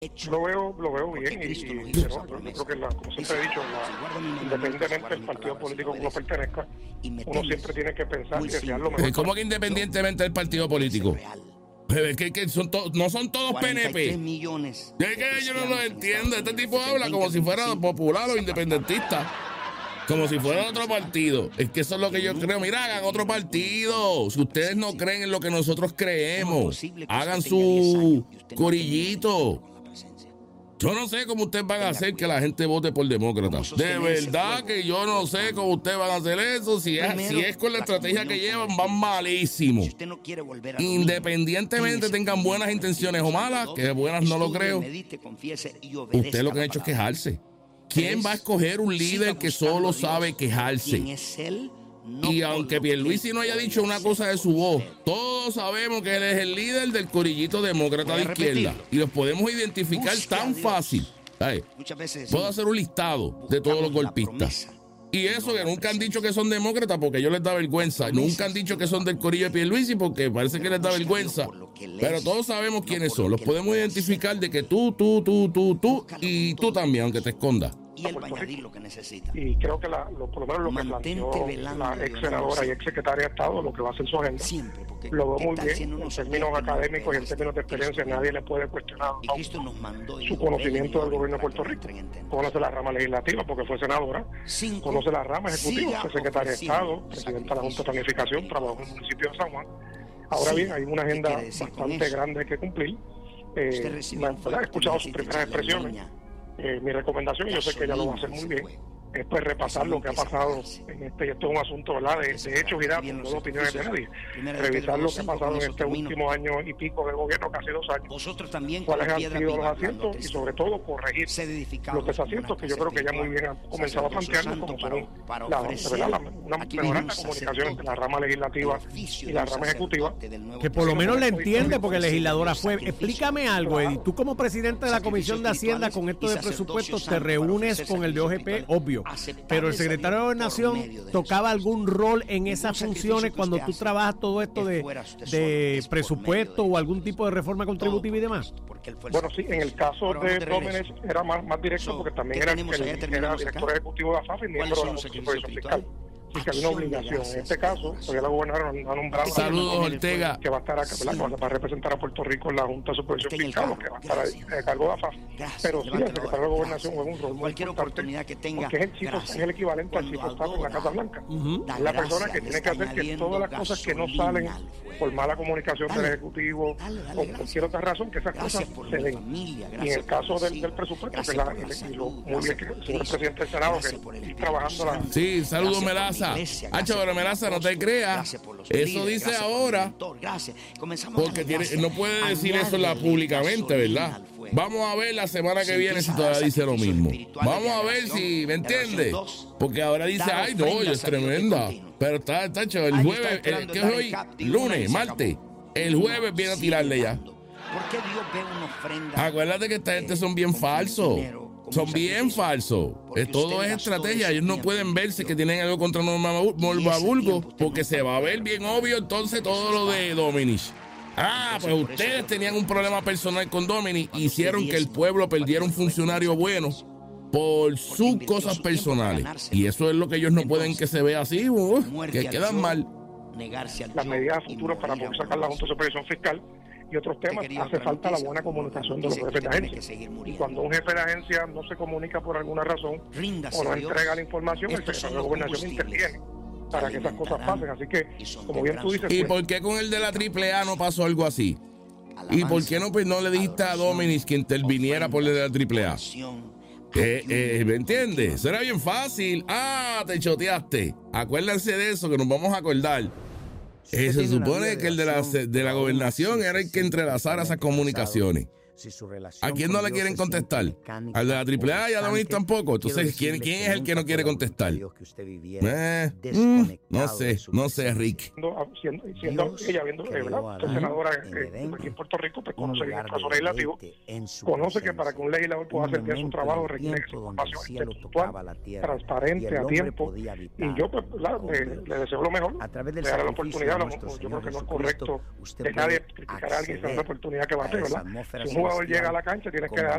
Lo veo bien pero yo creo que como siempre he dicho, independientemente del partido político que uno pertenezca, uno siempre tiene que pensar y desear lo mejor. ¿Cómo que independientemente del partido político? Que no son todos PNP. Es que yo no lo entiendo. Este tipo habla como si fuera popular o independentista. Como si fuera otro partido. Es que eso es lo que yo creo. Mira, hagan otro partido. Si ustedes no creen en lo que nosotros creemos, hagan su corillito. Yo no sé cómo ustedes van a hacer que la gente vote por demócratas. De verdad que yo no sé cómo ustedes van a hacer eso. Si es con la estrategia que llevan, van malísimo. Independientemente tengan buenas intenciones o malas, que buenas no lo creo, usted lo que han hecho es quejarse. ¿Quién va a escoger un líder que solo sabe quejarse? Y aunque Pierluisi no haya dicho una cosa de su voz, todos sabemos que él es el líder del corillito demócrata de izquierda. Y los podemos identificar tan fácil. ¿Sabes? Puedo hacer un listado de todos los golpistas. Y eso que nunca han dicho que son demócratas porque a ellos les da vergüenza. Nunca han dicho que son del corillo de Pierluisi porque parece que les da vergüenza. Pero todos sabemos quiénes son. Los podemos identificar de que tú y tú también, aunque te escondas. Y él va a añadir lo que necesita. Y creo que por lo menos lo que planteó la ex senadora y ex secretaria de Estado, lo que va a hacer su agenda, lo veo muy bien. En términos académicos y en términos de experiencia, nadie le puede cuestionar su conocimiento del gobierno de Puerto Rico. Conoce la rama legislativa porque fue senadora, conoce la rama ejecutiva, fue secretaria de Estado, presidenta de la Junta de Planificación, trabajó en el municipio de San Juan. Ahora bien, hay una agenda bastante grande que cumplir. He escuchado sus primeras expresiones. Mi recomendación, y yo sé que ella lo va a hacer muy bien, es pues repasar lo que ha pasado en esto es un asunto, ¿verdad?, de hechos y datos, no de opiniones de nadie. Revisar lo que ha pasado en este último año y pico del gobierno, casi 2 años, cuáles han sido los aciertos y sobre todo corregir los desaciertos que yo creo que ya muy bien han comenzado a plantearnos, como son una mejorante comunicación entre la rama legislativa y la rama ejecutiva. Que por lo menos le entiende porque legisladora fue. Explícame algo, Eddie. Tú como presidente de la Comisión de Hacienda con esto de presupuestos te reúnes con el de OGP, obvio. Pero el secretario de Gobernación tocaba algún rol en esas funciones cuando tú trabajas todo esto de presupuesto o algún tipo de reforma contributiva y demás. Bueno, sí, en el caso de Domenech era más directo porque también era director ejecutivo de AFAF y miembro de la Junta de Supervisión Fiscal. Y que hay una obligación. En este caso, todavía la gobernadora ha nombrado Ortega, que va a estar acá, ¿verdad?, que va a representar a Puerto Rico en la Junta de Supervisión Fiscal, que va a estar a cargo de AFAF. Pero sí, el secretario de Gobernación juega un rol muy importante porque es el equivalente al chief of staff en la Casa Blanca. Es la persona que tiene que hacer que todas las cosas que no salen por mala comunicación del Ejecutivo o por cualquier otra razón, que esas cosas se den. Y en el caso del presupuesto, que lo muy bien que el señor presidente del Senado, que está trabajando Sí, saludos, Melaza. Hacho, pero Melaza, no te creas. Eso dice ahora. Porque no puede decir eso públicamente, ¿verdad? Vamos a ver la semana que viene si todavía dice lo mismo. Vamos a ver si, ¿me entiendes? Porque ahora dice, ay, no, es tremenda. Pero está hecho el jueves, ¿qué es hoy? Lunes, martes. El jueves viene a tirarle ya. Acuérdate que esta gente son bien falsos. Son bien falsos. Todo es estrategia. Ellos no pueden verse que tienen algo contra Norma Burgos porque se va a ver bien obvio entonces todo lo de Domenech. Pues ustedes tenían un problema personal con Domenech, hicieron que el pueblo perdiera un funcionario bueno por sus cosas personales. Y eso es lo que ellos no pueden que se vea así, que quedan mal. Las medidas futuras para poder sacar la Junta de Supervisión Fiscal y otros temas, hace falta la buena comunicación de los jefes de agencia. Y cuando un jefe de agencia no se comunica por alguna razón o no entrega la información, el secretario de Gobernación interviene para que esas cosas pasen. Así que, como bien tú dices... ¿Y por qué con el de la AAA no pasó algo así? ¿Y por qué no le dijiste a Domenech que interviniera por el de la AAA? ¿Me entiendes? Será bien fácil. Te choteaste. Acuérdense de eso, que nos vamos a acordar. Se supone que el de la gobernación era el que entrelazara esas comunicaciones. ¿A quién no le quieren contestar? ¿Al de la AAA y a Domenech tampoco? Entonces, ¿quién es el que no quiere contestar? No sé, Rick. Siendo ella, ¿verdad?, senadora aquí en Puerto Rico, pues conoce bien el proceso legislativo, conoce que para que un legislador pueda hacer bien su trabajo requiere que esa información esté puntual, transparente, a tiempo. Y yo, pues, le deseo lo mejor, le daré la oportunidad. Yo creo que no es correcto que nadie criticara a alguien sin la oportunidad que va a hacer, ¿verdad? Si un jugador llega a la cancha, tienes que darle